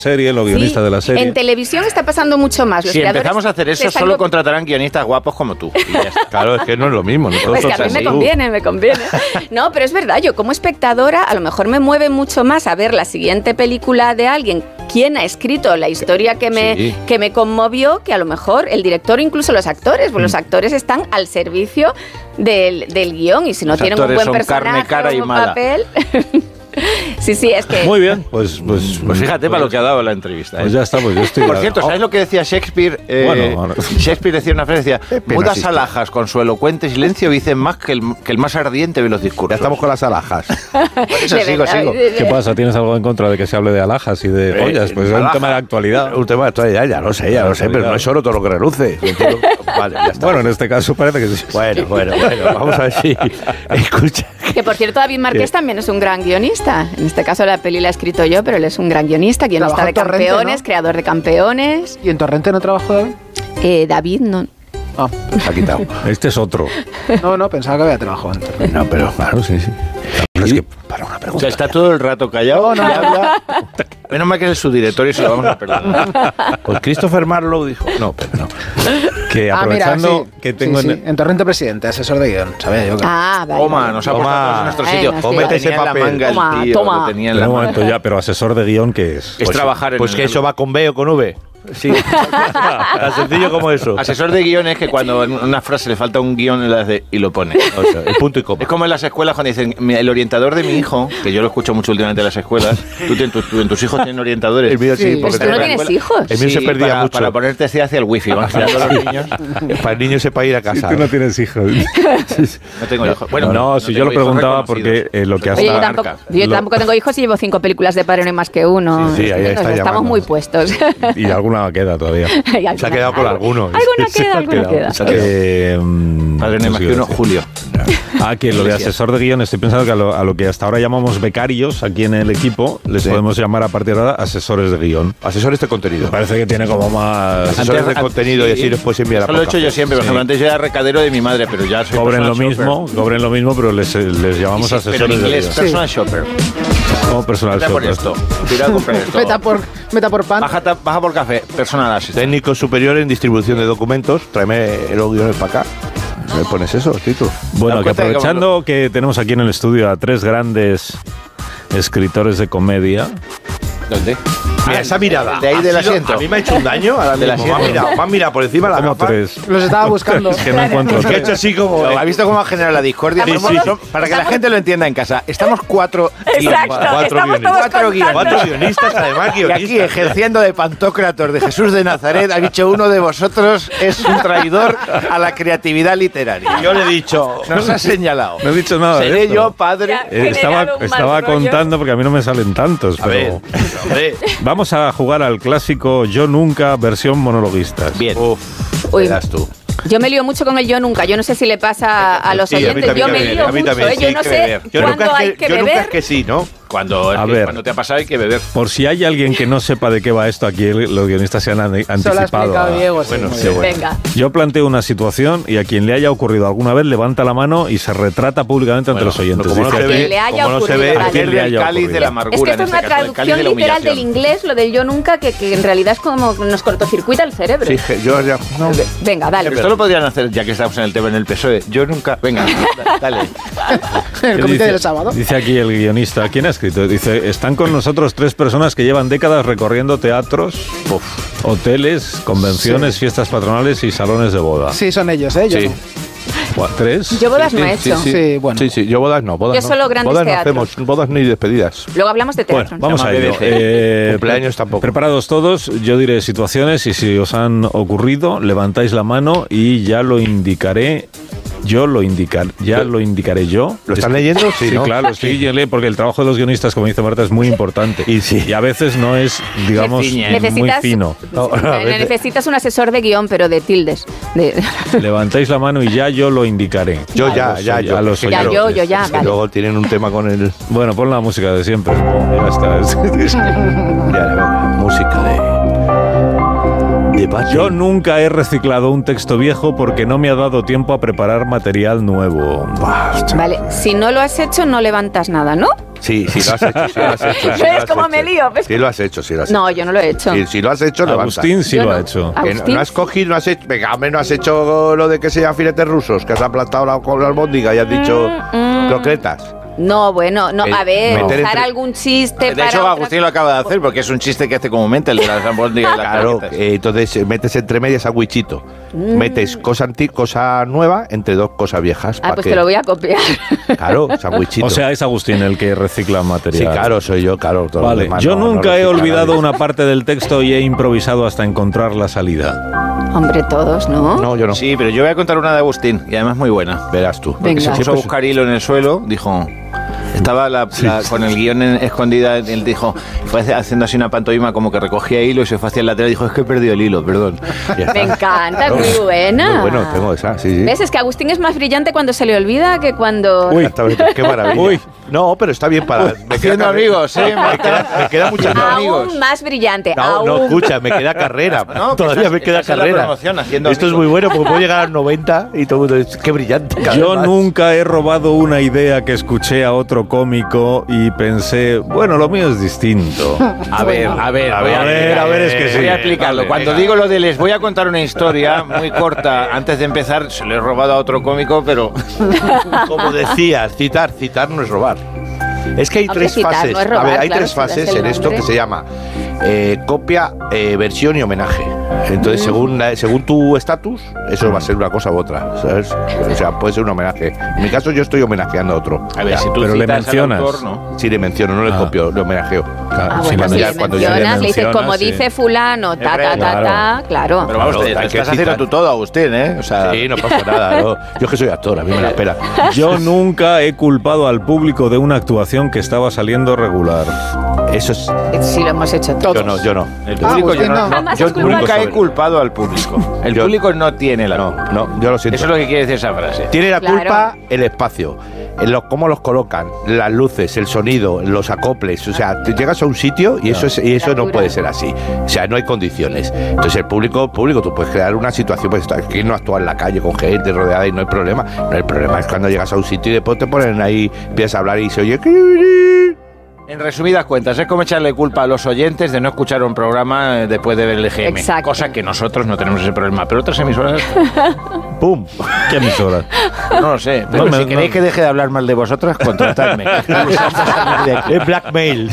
serie, los guionistas de la serie. En televisión está pasando mucho más. Si empezamos a hacer eso, solo contratarán guionistas guapos como tú. Y ya está. Claro, es que no es lo mismo. Pues que a mí me conviene. No, pero es verdad, yo como espectadora a lo mejor me mueve mucho más a ver la siguiente película de alguien, quién ha escrito la historia que me conmovió, que a lo mejor el director o incluso los actores, pues los actores están al servicio del guión, y si no tienen un buen personaje, carne, un buen papel... Sí, es que... Muy bien, pues fíjate para lo que ha dado la entrevista. Pues ya está, pues yo estoy... Por cierto, ¿sabes lo que decía Shakespeare? Shakespeare decía una frase, decía, mudas alhajas con su elocuente silencio dicen más que el más ardiente de los discursos. Ya estamos con las alhajas. Eso sigo. ¿Qué pasa? ¿Tienes algo en contra de que se hable de alhajas y de pollas? Pues es un tema de actualidad. Un tema de actualidad, ya lo sé, pero no es oro todo lo que reluce. Vale, ya está. Bueno, en este caso parece que sí. Bueno, vamos a ver si... Escucha. Que por cierto, David Márquez también es un gran guionista. En este caso la peli la he escrito yo, pero él es un gran guionista de Campeones, ¿no? Creador de Campeones. ¿Y en Torrente no trabajó David? David no. Ah, se ha quitado. Este es otro. No, pensaba que había trabajado en Torrente. No, pero claro, sí. Pero es que para una pregunta. O sea, está todo el rato callado. No. Habla. Menos mal que es el subdirector y se lo vamos a perdonar. Pues Christopher Marlowe dijo... No, pero no. Que aprovechando que tengo en Torrente Presidente, asesor de guión, ¿sabes? Yo vale. Toma, nos ha puesto en nuestro sitio. Cómete ese papel. Toma. Tenía en la manga. Ya, pero asesor de guión, ¿qué es? Es trabajar en... Pues que eso va con B o con V. Sí, tan sencillo como eso. Asesor de guión es que cuando en una frase le falta un guión y lo pone. O sea, el punto y coma. Es como en las escuelas cuando dicen, el orientador de mi hijo, que yo lo escucho mucho últimamente en las escuelas, tus hijos tienen orientadores. El mío sí, porque tú no tienes hijos. El mío se perdía mucho. Para ponerte hacia el wifi, van girando los niños. Para el niño sepa ir a casa. Tú no tienes hijos. No tengo hijos. Bueno, no, si yo lo preguntaba porque lo que hasta... Yo tampoco tengo hijos y llevo 5 películas de Padre No hay más que uno. Sí, ahí está. Estamos muy puestos. Y alguna queda todavía. Se ha quedado con algunos. Alguna queda. Padre No hay más que uno, Julio. Que lo de asesor de guión, estoy pensando que a lo que hasta ahora llamamos becarios aquí en el equipo, les podemos llamar a partir de ahora asesores de guión. Asesores de contenido. Parece que tiene como más... Asesores de contenido y así después enviar a Eso lo he hecho yo siempre. Por ejemplo, antes yo era recadero de mi madre, pero ya soy cobren lo mismo, pero les llamamos asesores pero en inglés, de guión. personal shopper. Como personal shopper. Por esto. Tira a comprar esto. Meta por pan. Baja por café. Personal assistant. Técnico superior en distribución de documentos. Tráeme los guiones para acá. ¿Me pones eso, Tito? Bueno, que aprovechando que tenemos aquí en el estudio a 3 grandes escritores de comedia. ¿Dónde? Mira, esa mirada. De ahí del asiento. A mí me ha hecho un daño. Ahora mismo. Me han mirado por encima de la gafa. 3. Los estaba buscando. Es que no encuentro. Es que he hecho así como... ¿Ha visto cómo ha generado la discordia? Sí. Para que la gente lo entienda en casa. Estamos 4 guionistas, además y aquí, ejerciendo de Pantocrator de Jesús de Nazaret, ha dicho uno de vosotros es un traidor a la creatividad literaria. Yo le he dicho... Nos ha señalado. No he dicho nada. Seré yo, padre. Estaba contando porque a mí no me salen tantos. Pero... Vamos a jugar al clásico Yo Nunca versión monologuistas. Bien. Verás tú. Yo me lío mucho con el yo nunca. Yo no sé si le pasa a los oyentes. Yo me lío mucho. Yo no sé cuándo hay que beber. Yo nunca es que sí, ¿no? Cuando te ha pasado hay que beber. Por si hay alguien que no sepa de qué va esto, aquí los guionistas se han anticipado. Diego, Venga. Yo planteo una situación y a quien le haya ocurrido alguna vez levanta la mano y se retrata públicamente ante los oyentes. Como no se ve, el cáliz de la amargura. Es que esto es una traducción literal del inglés, lo del yo nunca, que en realidad es como nos cortocircuita el cerebro. Sí, yo ya... No. Venga, dale. Esto lo podrían hacer ya que estamos en el tema en el PSOE. Yo nunca... Venga, dale. El comité del sábado. Dice aquí el guionista, ¿quién ha escrito? Dice, están con nosotros 3 personas que llevan décadas recorriendo teatros, hoteles, convenciones, fiestas patronales y salones de boda. Sí, son ellos, ¿eh? Yo no. 3. Yo bodas no he hecho. Sí, bueno. Sí, yo bodas no. Yo solo grandes bodas teatros. No hacemos, bodas ni despedidas. Luego hablamos de teatro. Bueno, vamos a ello. Cumpleaños tampoco. Preparados todos, yo diré situaciones y si os han ocurrido, levantáis la mano y ya lo indicaré. Ya lo indicaré yo. ¿Lo están leyendo? Sí, ¿no? Claro, sí, porque el trabajo de los guionistas, como dice Marta, es muy importante. Y a veces no es, digamos, muy fino. Necesitas un asesor de guión, pero de tildes. Levantáis la mano y ya yo lo indicaré. Yo. Vale. Luego tienen un tema con el... Bueno, pon la música de siempre. Ya está. Ya, música de... Yo nunca he reciclado un texto viejo porque no me ha dado tiempo a preparar material nuevo. Vale, si no lo has hecho, no levantas nada, ¿no? Sí, lo has hecho. ¿Ves cómo me lío? Sí lo has hecho, No, yo no lo he hecho. Si lo has hecho, levanta. Agustín sí lo ha hecho. No has cogido, no has hecho... Venga, hombre, no has hecho lo de que sean filetes rusos, que has aplastado con la albóndiga y has dicho croquetas. No, bueno, no, a ver, usar entre... algún chiste de hecho, Agustín lo acaba de hacer porque es un chiste que hace comúnmente el de las albóndigas y las claro, entonces metes entre medias sandwichito. Metes cosa nueva entre dos cosas viejas. Pues te lo voy a copiar. Claro, sandwichito. O sea, es Agustín el que recicla material. Sí, claro, soy yo, claro. Vale, yo nunca he olvidado una parte del texto y he improvisado hasta encontrar la salida. Hombre, todos, ¿no? No, yo no. Sí, pero yo voy a contar una de Agustín y además muy buena. Verás tú. Porque se puso a buscar hilo en el suelo, dijo... Estaba con el guión escondida, él dijo, fue haciendo así una pantomima como que recogía hilo y se fue hacia el lateral y dijo, es que he perdido el hilo, perdón. Me encanta, es muy buena. Muy bueno, tengo esa, sí. ¿Ves? Es que Agustín es más brillante cuando se le olvida que cuando... Uy, qué maravilla. Uy. No, pero está bien para... Haciendo amigos, ¿eh? Me queda mucho amigos. Aún más brillante. No, escucha, me queda carrera. No, todavía me queda carrera. Esto es muy bueno porque puedo llegar a los 90 y todo el mundo dice, qué brillante. Yo nunca he robado una idea que escuché a otro cómico y pensé, bueno, lo mío es distinto. A ver, es que sí. Voy a explicarlo. Cuando digo lo de les voy a contar una historia muy corta, antes de empezar, se lo he robado a otro cómico, pero... Como decías, citar no es robar. Es que hay tres fases. No robar, hay tres fases en esto que se llama copia, versión y homenaje. Entonces, según tu estatus, eso va a ser una cosa u otra, ¿sabes? O sea, puede ser un homenaje. En mi caso, yo estoy homenajeando a otro. A ver, si tú pero le mencionas. Autor, ¿no? Sí, le menciono, no le copio, le homenajeo. Bueno, si le mencionas, le dices, como dice fulano, claro. Pero vamos, te estás haciendo tú todo, Agustín, ¿eh? O sea, sí, no pasa nada. No. Yo que soy actor, a mí me la espera. Yo nunca he culpado al público de una actuación que estaba saliendo regular. Eso es... Sí, lo hemos hecho todos. Yo no. El público yo nunca he culpado al público. El público no tiene la culpa. No, yo lo siento. Eso es lo que quiere decir esa frase. Tiene la culpa el espacio, cómo los colocan, las luces, el sonido, los acoples. O sea, te llegas a un sitio y eso no puede ser así. O sea, no hay condiciones. Entonces el público, tú puedes crear una situación, pues aquí no actúa en la calle con gente rodeada y no hay problema. No, el problema es cuando llegas a un sitio y después te ponen ahí, empiezas a hablar y se oye... En resumidas cuentas, es como echarle culpa a los oyentes de no escuchar un programa después de ver el EGM. Exacto. Cosa que nosotros no tenemos ese problema, pero otras emisoras... ¡Pum! ¿Qué emisoras? No lo sé, pero si queréis que deje de hablar mal de vosotras, contratadme. Es blackmail.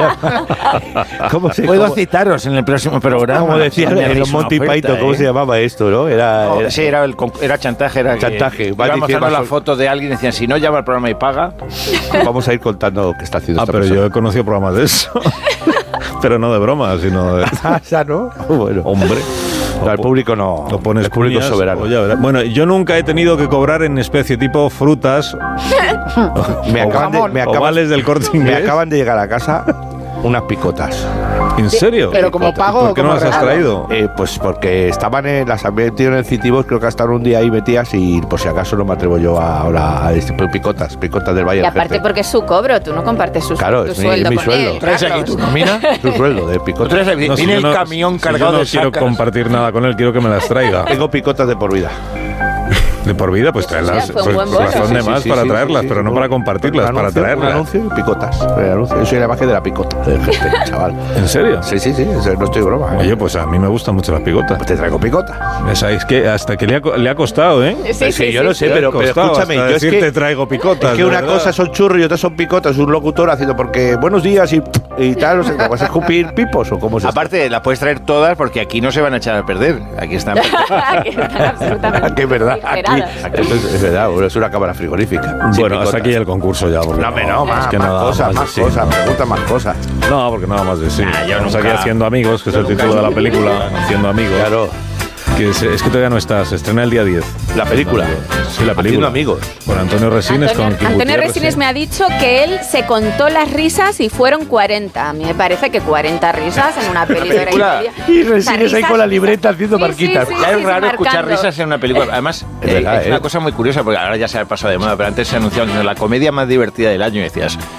Puedo citaros en el próximo programa. Como decía en los Monty Python, ¿cómo se llamaba esto, no? Sí, era chantaje. Chantaje. Iba mostrando la foto de alguien y decían, si no llama al programa y paga... Vamos a ir contando qué está haciendo esta pero persona. Yo he conocido programas de eso. Pero no de broma, sino de... ¿Ya no? Bueno. Hombre. El público no. Lo pones el público cuñas, soberano. Bueno, yo nunca he tenido que cobrar en especie tipo frutas. Me acaban del Corte Inglés. Me acaban de llegar a casa unas picotas. ¿En serio? Pero como pago ¿Por qué no las has traído? Pues porque las había metido en el Citivos, creo que hasta un día ahí metidas y por si acaso no me atrevo yo ahora a picotas del Valle. Y aparte porque es su cobro, tú no compartes tu sueldo mi con sueldo. él. ¿Traes aquí tu nómina? Tu sueldo de picotas. Viene el camión cargado de yo no quiero compartir nada con él, quiero que me las traiga. Tengo picotas de por vida. De por vida, pues traerlas. Razón de más para traerlas, pero no para compartirlas, para traerlas. Un anuncio y picotas. Yo soy la magia de la picota, chaval. ¿En serio? Sí, no estoy broma. Oye, pues a mí me gustan mucho las picotas. Pues te traigo picota. Es que hasta que le ha costado, ¿eh? Sí, yo lo sé, pero escúchame, yo es que te traigo picotas. Es que una cosa son churros y otra son picotas. Un locutor haciendo porque buenos días y tal, no sé, ¿vas a escupir pipos o cómo se Aparte, las puedes traer todas porque aquí no se van a echar a perder. Aquí están. Aquí están absolutamente. Aquí es verdad. Aquí es verdad, es una cámara frigorífica. Bueno, hasta aquí el concurso ya. Más cosas, pregunta más cosas. No, porque nada más de sí. Estamos aquí haciendo amigos, que es el título de la película. Haciendo amigos. Claro. Que es que todavía no está, se estrena el día 10. ¿La película? Sí, la película. Haciendo amigos. Con Antonio Resines, con Kim Antonio Resines me ha dicho que él se contó las risas y fueron 40. A mí me parece que 40 risas en una película. Y Resines ahí con la libreta haciendo marquitas. Ya es raro escuchar risas en una película. Además, es una cosa muy curiosa, porque ahora ya se ha pasado de moda, pero antes se anunciaba que era la comedia más divertida del año y decías...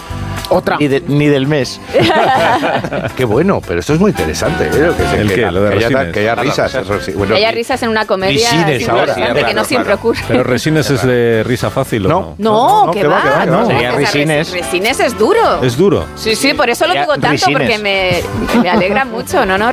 Otra. Ni del mes. Qué bueno, pero esto es muy interesante. Lo de Resines. Que haya risas. Que haya risas en una comedia. Risines ahora. Que no siempre ocurre. Pero Resines es de risa fácil, ¿o no? No, que va. No. Sería Resines. Resines es duro. ¿Es duro? Sí, por eso lo digo tanto, Risines. porque me alegra mucho. No,